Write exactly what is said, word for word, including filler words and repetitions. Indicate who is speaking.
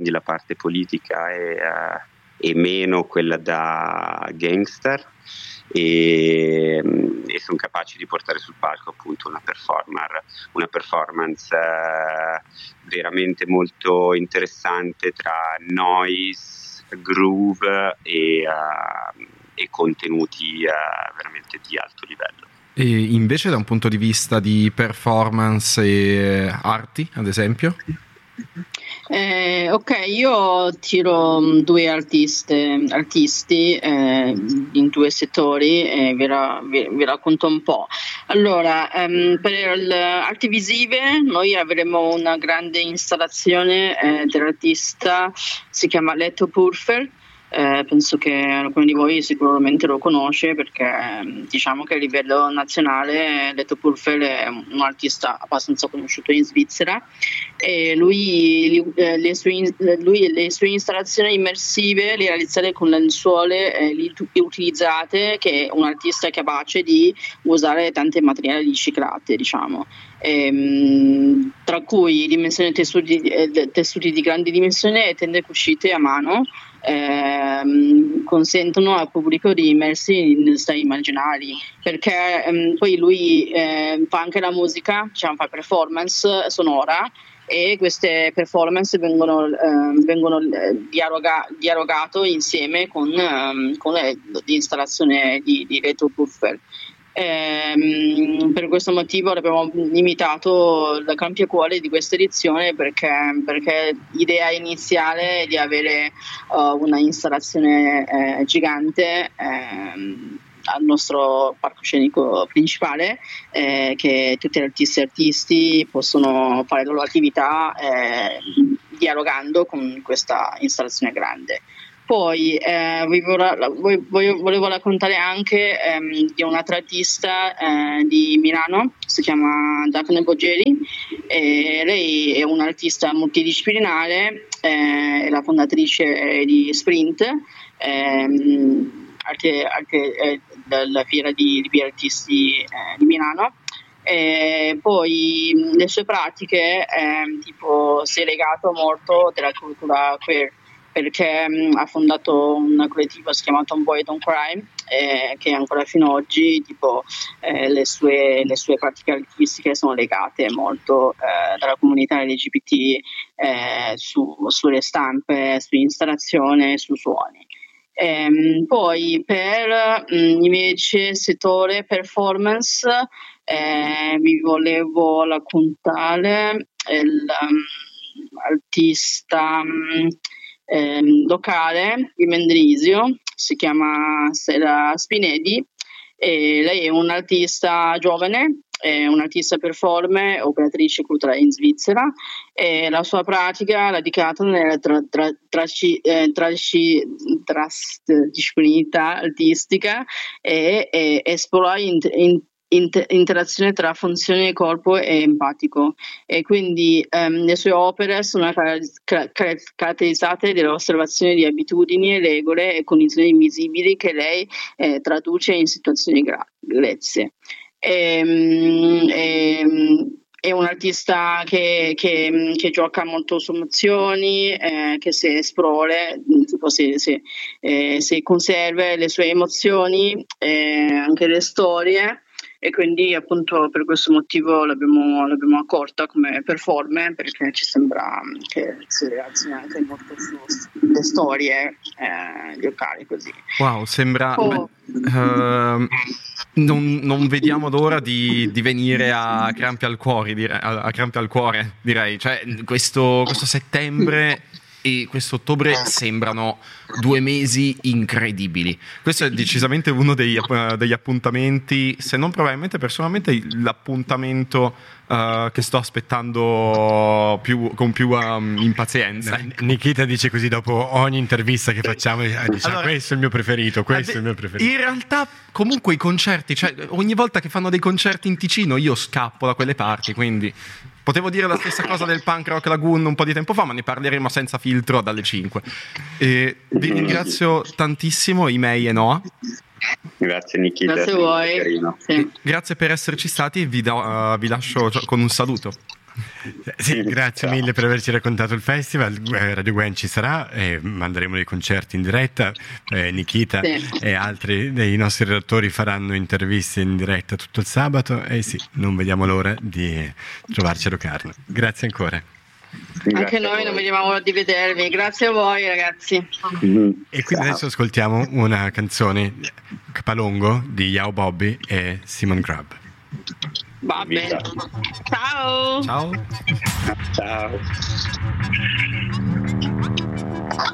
Speaker 1: quindi la parte politica e, uh, e meno quella da gangster, e, e sono capaci di portare sul palco appunto una performer, una performance uh, veramente molto interessante tra noise, groove e, uh, e contenuti uh, veramente di alto livello.
Speaker 2: E invece da un punto di vista di performance e arti, ad esempio?
Speaker 3: Eh, ok, io tiro due artiste, artisti eh, in due settori e vi, ra- vi, vi racconto un po'. Allora, um, per le arti visive noi avremo una grande installazione eh, dell'artista, si chiama Leto Purfer. Eh, penso che alcuni di voi sicuramente lo conosce perché diciamo che a livello nazionale Leto Purfer è un artista abbastanza conosciuto in Svizzera e lui le sue, lui, le sue installazioni immersive le realizzate con lenzuole eh, utilizzate, che è un artista capace di usare tanti materiali riciclati, diciamo. Ehm, tra cui dimensioni tessuti, eh, tessuti di grandi dimensioni e tende cucite a mano. Ehm, consentono al pubblico di immersi in stati immaginari, perché ehm, poi lui eh, fa anche la musica, diciamo, fa performance sonora e queste performance vengono, eh, vengono dialoga, dialogato insieme con, eh, con l'installazione di, di Leto Purfer. Ehm, per questo motivo abbiamo limitato la campicuore di questa edizione perché, perché l'idea iniziale è di avere uh, una installazione eh, gigante ehm, al nostro palco scenico principale, eh, che tutti gli artisti e artisti possono fare le loro attività eh, dialogando con questa installazione grande. Poi eh, vi volevo, volevo raccontare anche ehm, di un'altra artista eh, di Milano, si chiama Daphne Boggeri, e lei è un'artista multidisciplinare, eh, è la fondatrice di Sprint, ehm, arte, arte, eh, della fiera di, di artisti eh, di Milano. E poi le sue pratiche eh, tipo si è legato molto della cultura queer, perché mh, ha fondato un collettivo si chiama Tomboy Don't Cry, eh, che ancora fino ad oggi tipo, eh, le, sue, le sue pratiche artistiche sono legate molto eh, dalla comunità L G B T eh, su, sulle stampe, su installazione, su suoni. Ehm, poi per mh, invece settore performance eh, vi volevo raccontare l'artista um, Eh, locale di Mendrisio, si chiama Sera Spinedi e lei è un'artista giovane, è un'artista performer, operatrice culturale in Svizzera e la sua pratica è radicata nella tra, tra, traci, eh, traci, disciplinità artistica e, e esplora in, in Inter- interazione tra funzione del corpo e empatico, e quindi um, le sue opere sono car- car- caratterizzate dall'osservazione di abitudini, regole e condizioni invisibili che lei eh, traduce in situazioni gra- grezze. E, e, è un artista che, che, che gioca molto su emozioni, eh, che si esplora, tipo si, si, eh, si conserva le sue emozioni, eh, anche le storie. E quindi appunto per questo motivo l'abbiamo, l'abbiamo accolta come performer, perché ci sembra che si realizzi anche molto sulle storie eh, locali così.
Speaker 2: Wow, sembra oh. uh, non, non vediamo l'ora di, di venire a crampi al cuore, dire, a, a crampi al cuore direi, cioè questo, questo settembre e questo ottobre sembrano due mesi incredibili. Questo è decisamente uno degli, uh, degli appuntamenti, se non probabilmente personalmente l'appuntamento uh, che sto aspettando più, con più um, impazienza.
Speaker 4: Nikita dice così dopo ogni intervista che facciamo, dice allora, questo è il mio preferito, questo
Speaker 2: ad,
Speaker 4: è il mio preferito.
Speaker 2: In realtà comunque i concerti, cioè ogni volta che fanno dei concerti in Ticino io scappo da quelle parti, quindi potevo dire la stessa cosa del Punk Rock Lagoon un po' di tempo fa, ma ne parleremo senza filtro dalle cinque. E vi ringrazio tantissimo, Imei e Noah.
Speaker 1: Grazie Nikita.
Speaker 3: Grazie a voi.
Speaker 2: Sì. Grazie per esserci stati e vi, do, uh, vi lascio con un saluto.
Speaker 4: Sì, grazie mille per averci raccontato il festival. Radio Gwen ci sarà, e manderemo dei concerti in diretta. eh, Nikita
Speaker 3: Sì.
Speaker 4: e altri dei nostri redattori faranno interviste in diretta tutto il sabato, e sì, non vediamo l'ora di trovarci a Locarno. Grazie ancora.
Speaker 3: Anche noi non vedevamo l'ora di vedervi. Grazie a voi, ragazzi.
Speaker 1: Mm.
Speaker 4: E quindi adesso ascoltiamo una canzone, Capalongo, di Yao Bobby e Simon Crab.
Speaker 3: Va bene. Ciao.
Speaker 2: Ciao.
Speaker 1: Ciao.